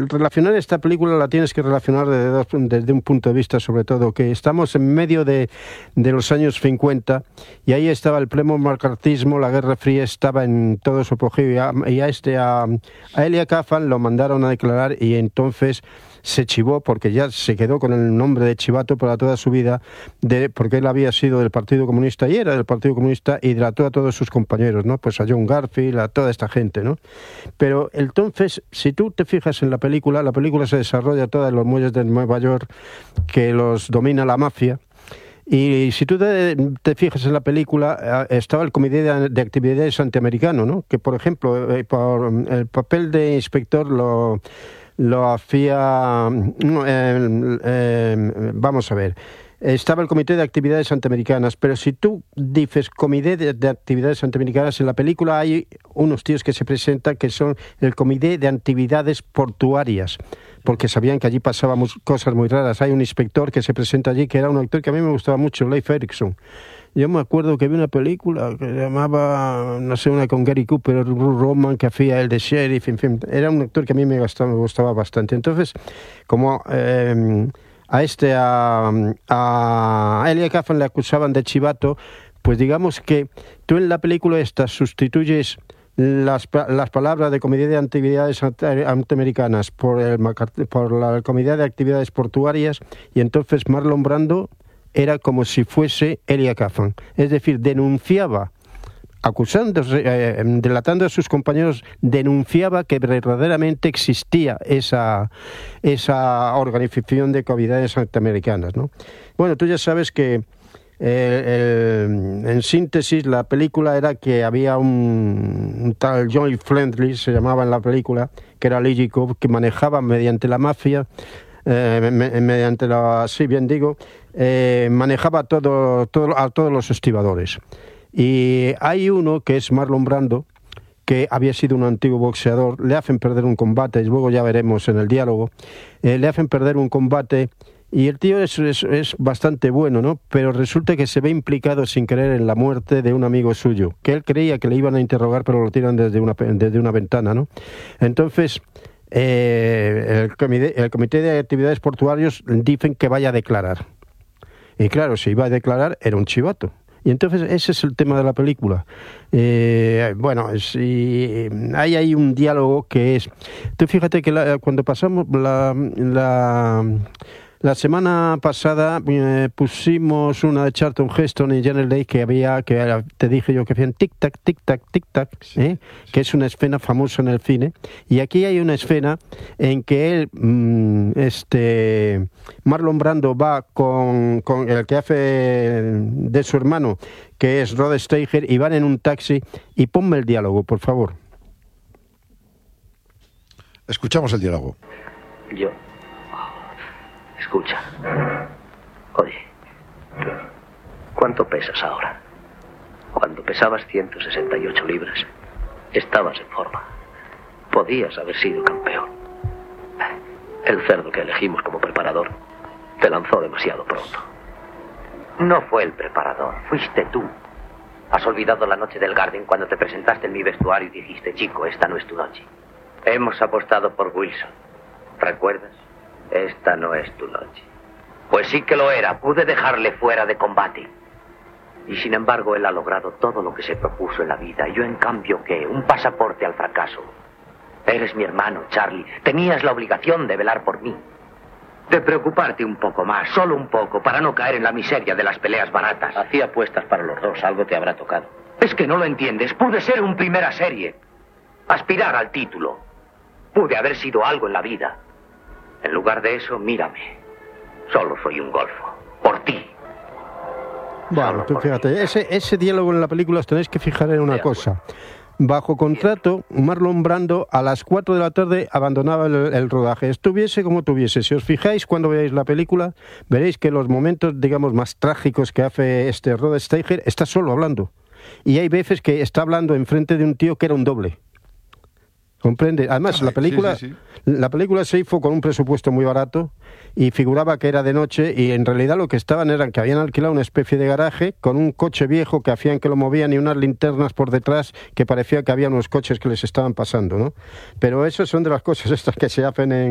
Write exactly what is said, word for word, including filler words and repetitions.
relacionar esta película la tienes que relacionar desde, dos, desde un punto de vista, sobre todo, que estamos en medio de, de los años cincuenta y ahí estaba el pleno macartismo, la Guerra Fría estaba en todo su apogeo y a, y a, este, a, a Elia Kazan lo mandaron a declarar y entonces se chivó porque ya se quedó con el nombre de chivato para toda su vida, de, porque él había sido del Partido Comunista y era del Partido Comunista y trató a todos sus compañeros, ¿no? Pues a John Garfield, a toda esta gente, ¿no? Pero entonces, si tú te fijas en la película, la película se desarrolla toda en los muelles de Nueva York, que los domina la mafia. Y si tú te, te fijas en la película, estaba el Comité de, de Actividades Antiamericano, ¿no? Que, por ejemplo, eh, por el papel de inspector lo... lo hacía, eh, eh, vamos a ver, estaba el Comité de Actividades Antiamericanas, pero si tú dices Comité de, de Actividades Antiamericanas, en la película hay unos tíos que se presentan que son el Comité de Actividades Portuarias, porque sabían que allí pasaban cosas muy raras. Hay un inspector que se presenta allí, que era un actor que a mí me gustaba mucho, Leif Erikson. Yo me acuerdo que vi una película que se llamaba, no sé, una con Gary Cooper, Roman, que hacía el de sheriff, en fin. Era un actor que a mí me gustaba, me gustaba bastante. Entonces, como eh, a este, a, a Elia Kazan le acusaban de chivato, pues digamos que tú en la película esta sustituyes las, las palabras de Comité de Actividades Antiamericanas por el, por la Comité de Actividades Portuarias y entonces Marlon Brando era como si fuese Elia Kazan, es decir, denunciaba, acusándose, eh, delatando a sus compañeros, denunciaba que verdaderamente existía esa, esa organización de comunidades antiamericanas, ¿no? Bueno, tú ya sabes que eh, el, en síntesis la película era que había un, un tal John Friendly, se llamaba en la película, que era lígico, que manejaba mediante la mafia, Eh, me, mediante la, sí bien digo, eh, manejaba todo, todo, a todos los estibadores. Y hay uno que es Marlon Brando, que había sido un antiguo boxeador, le hacen perder un combate, y luego ya veremos en el diálogo, eh, le hacen perder un combate, y el tío es, es, es bastante bueno, ¿no? Pero resulta que se ve implicado sin querer en la muerte de un amigo suyo, que él creía que le iban a interrogar, pero lo tiran desde una, desde una ventana, ¿no? Entonces... Eh, el, comité, el Comité de Actividades Portuarias dicen que vaya a declarar. Y claro, si iba a declarar, era un chivato. Y entonces ese es el tema de la película. Eh, bueno, si hay ahí un diálogo que es... Tú fíjate que la, cuando pasamos la... la La semana pasada eh, pusimos una de Charlton Heston y Janet Leigh que había, que era, te dije yo que hacían tic-tac, tic-tac, tic-tac, ¿eh? Sí. Que es una escena famosa en el cine. Y aquí hay una escena en que él, mmm, este, Marlon Brando va con, con el que hace de su hermano, que es Rod Steiger, y van en un taxi. Y ponme el diálogo, por favor. Escuchamos el diálogo. Yo... Escucha. Oye, ¿cuánto pesas ahora? Cuando pesabas ciento sesenta y ocho libras, estabas en forma. Podías haber sido campeón. El cerdo que elegimos como preparador te lanzó demasiado pronto. No fue el preparador, fuiste tú. Has olvidado la noche del Garden cuando te presentaste en mi vestuario y dijiste, chico, esta no es tu noche. Hemos apostado por Wilson. ¿Recuerdas? Esta no es tu noche. Pues sí que lo era. Pude dejarle fuera de combate. Y sin embargo, él ha logrado todo lo que se propuso en la vida. Yo, en cambio, ¿qué? Un pasaporte al fracaso. Eres mi hermano, Charlie. Tenías la obligación de velar por mí. De preocuparte un poco más, solo un poco, para no caer en la miseria de las peleas baratas. Hacía apuestas para los dos, algo te habrá tocado. Es que no lo entiendes. Pude ser un primera serie. Aspirar al título. Pude haber sido algo en la vida. En lugar de eso, mírame. Solo soy un golfo. Por ti. Bueno, tú fíjate, ese, ese diálogo en la película os tenéis que fijar en una cosa. Bajo contrato, Marlon Brando a las cuatro de la tarde abandonaba el, el rodaje. Estuviese como tuviese. Si os fijáis cuando veáis la película, veréis que los momentos, digamos, más trágicos que hace este Rod Steiger, está solo hablando. Y hay veces que está hablando enfrente de un tío que era un doble. ¿Comprende? Además, la película, sí, sí, sí. la película se hizo con un presupuesto muy barato y figuraba que era de noche y en realidad lo que estaban era que habían alquilado una especie de garaje con un coche viejo que hacían que lo movían y unas linternas por detrás que parecía que había unos coches que les estaban pasando, ¿no? Pero eso son de las cosas estas que se hacen en